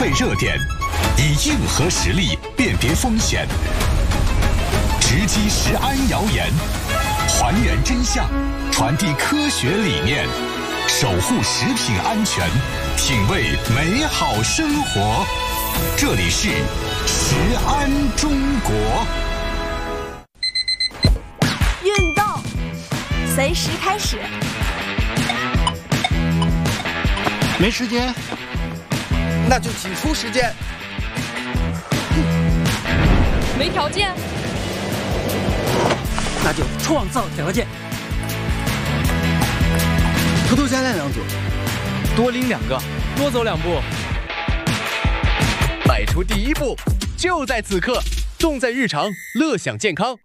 费热点，以硬核实力辨别风险，直击食安谣言，还原真相，传递科学理念，守护食品安全，品味美好生活。这里是食安中国。 运动随时开始。 没时间， 那就挤出时间。 没条件， 那就创造条件。 偷偷加练2组， 多拎2个，多走2步。 迈出第一步，就在此刻，动在日常，乐享健康。